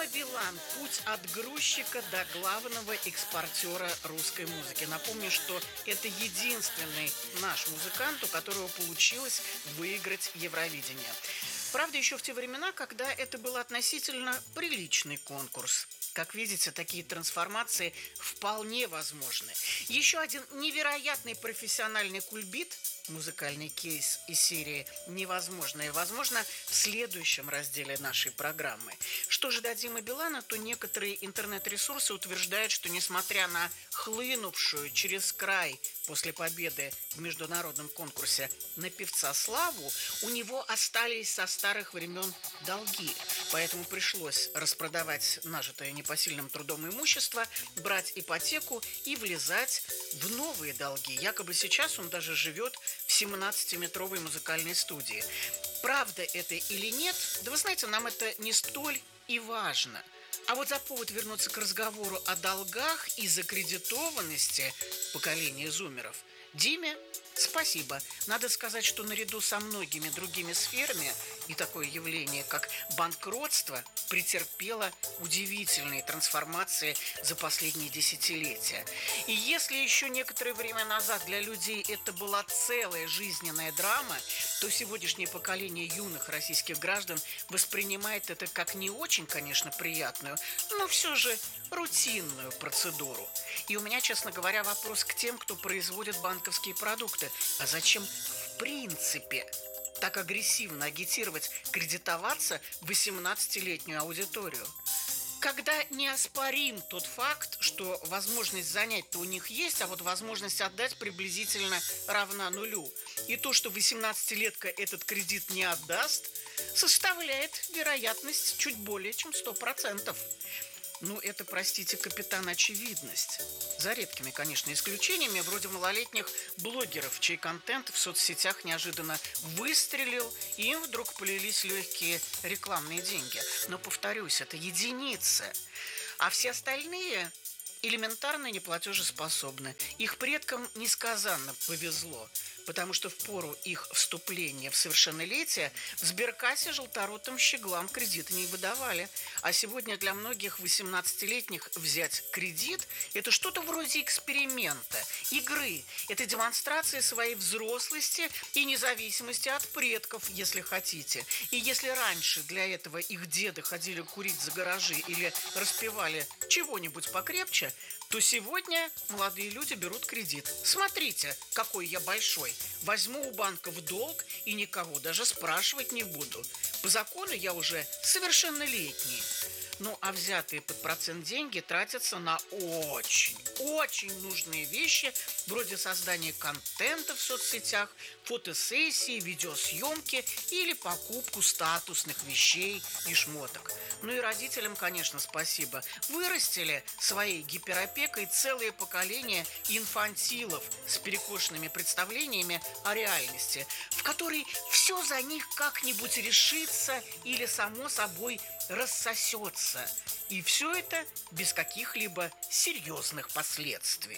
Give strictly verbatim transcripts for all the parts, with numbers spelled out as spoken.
Дима Билан. Путь от грузчика до главного экспортера русской музыки. Напомню, что это единственный наш музыкант, у которого получилось выиграть Евровидение. Правда, еще в те времена, когда это был относительно приличный конкурс. Как видите, такие трансформации вполне возможны. Еще один невероятный профессиональный кульбит, музыкальный кейс из серии «Невозможное возможно» в следующем разделе нашей программы. Что же до Димы Билана, то некоторые интернет-ресурсы утверждают, что несмотря на хлынувшую через край после победы в международном конкурсе на певца славу, у него остались со старых времен долги. Поэтому пришлось распродавать нажитое непосильным трудом имущество, брать ипотеку и влезать в новые долги. Якобы сейчас он даже живет в семнадцатиметровой музыкальной студии. Правда это или нет? Да вы знаете, нам это не столь и важно. А вот за повод вернуться к разговору о долгах и закредитованности поколения зумеров, Диме спасибо. Надо сказать, что наряду со многими другими сферами и такое явление, как банкротство, претерпело удивительные трансформации за последние десятилетия. И если еще некоторое время назад для людей это была целая жизненная драма, то сегодняшнее поколение юных российских граждан воспринимает это как не очень, конечно, приятную, но все же рутинную процедуру. И у меня, честно говоря, вопрос к тем, кто производит банковские продукты. А зачем в принципе так агрессивно агитировать кредитоваться восемнадцатилетнюю аудиторию? Когда неоспорим тот факт, что возможность занять-то у них есть, а вот возможность отдать приблизительно равна нулю. И то, что восемнадцатилетка этот кредит не отдаст, составляет вероятность чуть более чем сто процентов. Ну, это, простите, капитан очевидность. За редкими, конечно, исключениями, вроде малолетних блогеров, чей контент в соцсетях неожиданно выстрелил, и им вдруг полились легкие рекламные деньги. Но, повторюсь, это единицы. А все остальные элементарно неплатежеспособны. Их предкам несказанно повезло, потому что в пору их вступления в совершеннолетие в сберкассе желторотым щеглам кредиты не выдавали. А сегодня для многих восемнадцатилетних взять кредит – это что-то вроде эксперимента, игры. Это демонстрация своей взрослости и независимости от предков, если хотите. И если раньше для этого их деды ходили курить за гаражи или распевали чего-нибудь покрепче, то сегодня молодые люди берут кредит. Смотрите, какой я большой. Возьму у банка в долг и никого даже спрашивать не буду. По закону я уже совершеннолетний. Ну, а взятые под процент деньги тратятся на очень, очень нужные вещи, вроде создания контента в соцсетях, фотосессии, видеосъемки или покупку статусных вещей и шмоток. Ну и родителям, конечно, спасибо. Вырастили своей гиперопекой целое поколение инфантилов с перекошенными представлениями о реальности, в которой все за них как-нибудь решится или само собой рассосется. И все это без каких-либо серьезных последствий.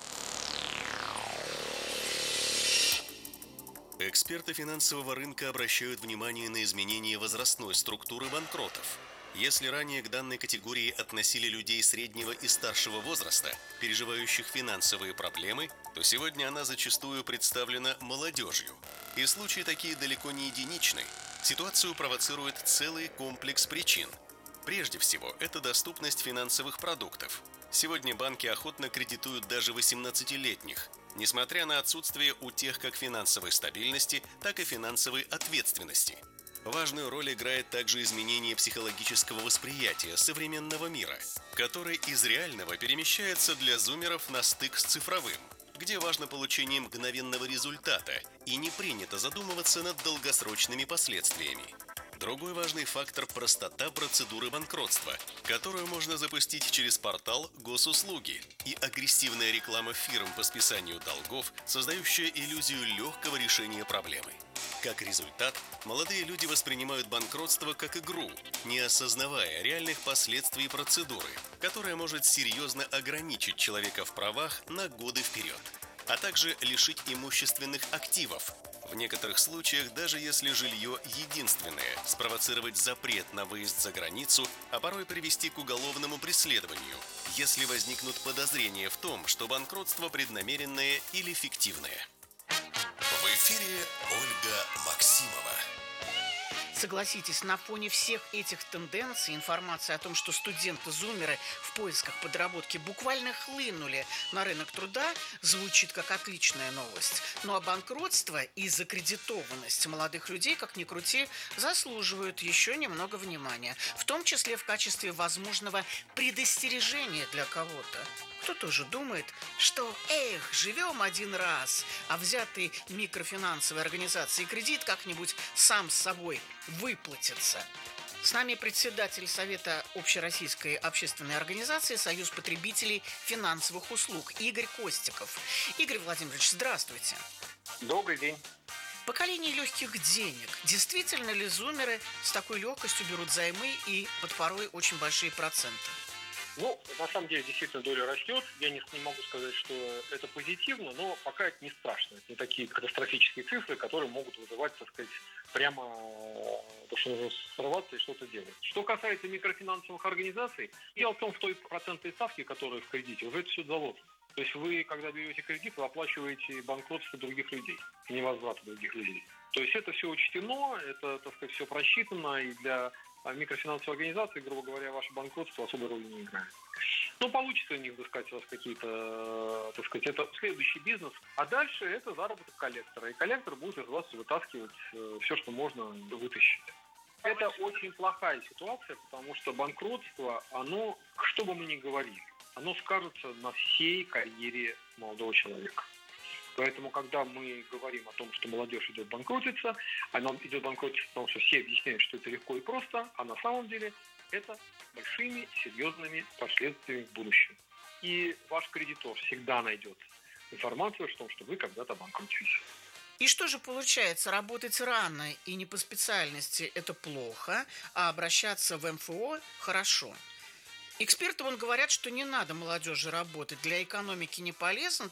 Эксперты финансового рынка обращают внимание на изменение возрастной структуры банкротов. Если ранее к данной категории относили людей среднего и старшего возраста, переживающих финансовые проблемы, то сегодня она зачастую представлена молодежью. И случаи такие далеко не единичны. Ситуацию провоцирует целый комплекс причин. Прежде всего, это доступность финансовых продуктов. Сегодня банки охотно кредитуют даже восемнадцатилетних, несмотря на отсутствие у тех как финансовой стабильности, так и финансовой ответственности. Важную роль играет также изменение психологического восприятия современного мира, который из реального перемещается для зумеров на стык с цифровым, где важно получение мгновенного результата и не принято задумываться над долгосрочными последствиями. Другой важный фактор – простота процедуры банкротства, которую можно запустить через портал госуслуги, и агрессивная реклама фирм по списанию долгов, создающая иллюзию легкого решения проблемы. Как результат, молодые люди воспринимают банкротство как игру, не осознавая реальных последствий процедуры, которая может серьезно ограничить человека в правах на годы вперед, а также лишить имущественных активов. В некоторых случаях, даже если жилье единственное, спровоцировать запрет на выезд за границу, а порой привести к уголовному преследованию, если возникнут подозрения в том, что банкротство преднамеренное или фиктивное. В эфире Ольга Максимова. Согласитесь, на фоне всех этих тенденций информация о том, что студенты-зумеры в поисках подработки буквально хлынули на рынок труда, звучит как отличная новость. Ну а банкротство и закредитованность молодых людей, как ни крути, заслуживают еще немного внимания, в том числе в качестве возможного предостережения для кого-то. Кто-то уже думает, что, эх, живем один раз, а взятый микрофинансовой организацией кредит как-нибудь сам с собой выплатится. С нами председатель Совета Общероссийской общественной организации «Союз потребителей финансовых услуг» Игорь Костиков. Игорь Владимирович, здравствуйте. Добрый день. Поколение легких денег. Действительно ли зумеры с такой легкостью берут займы и под порой очень большие проценты? Ну, на самом деле, действительно, доля растет. Я не, не могу сказать, что это позитивно, но пока это не страшно. Это не такие катастрофические цифры, которые могут вызывать, так сказать, прямо то, что нужно сорваться и что-то делать. Что касается микрофинансовых организаций, дело в том, что той процентной ставки, которая в кредите, уже это все заложено. То есть вы, когда берете кредит, вы оплачиваете банкротство других людей, невозврат других людей. То есть это все учтено, это, так сказать, все просчитано, и для микрофинансовой организации, грубо говоря, ваше банкротство особой роли не играет. Ну, получится у них взыскать у вас какие-то, так сказать, это следующий бизнес, а дальше это заработок коллектора, и коллектор будет из вас вытаскивать все, что можно вытащить. Это очень плохая ситуация, потому что банкротство, оно, что бы мы ни говорили, оно скажется на всей карьере молодого человека. Поэтому, когда мы говорим о том, что молодежь идет банкротиться, она идет банкротиться, потому что все объясняют, что это легко и просто, а на самом деле это большими, серьезными последствиями в будущем. И ваш кредитор всегда найдет информацию о том, что вы когда-то банкротитесь. И что же получается? Работать рано и не по специальности – это плохо, а обращаться в эм эф о – хорошо. Эксперты вон говорят, что не надо молодежи работать, для экономики не полезно,